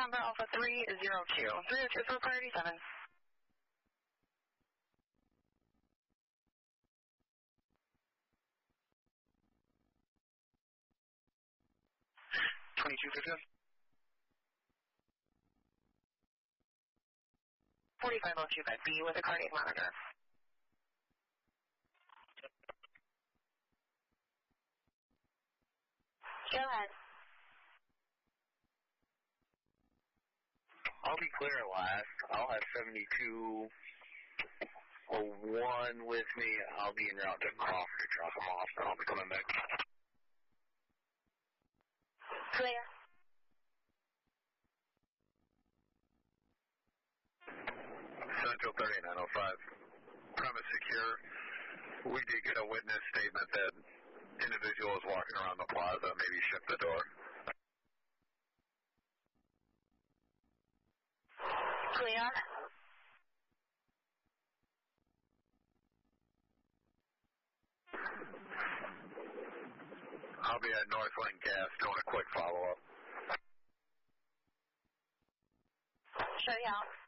number Alpha 302. 302 for priority 7. 2251. 4502 by B with a cardiac monitor. Go ahead. I'll be clear last. I'll have 7201 with me. I'll be en route to Crawford to drop him off, and I'll be coming back. Clear. Central 3905. Premise secure. We did get a witness statement that individual is walking around the plaza. Maybe shut the door. Clear. I'll be at Northland Gas doing a quick follow-up. Show you out.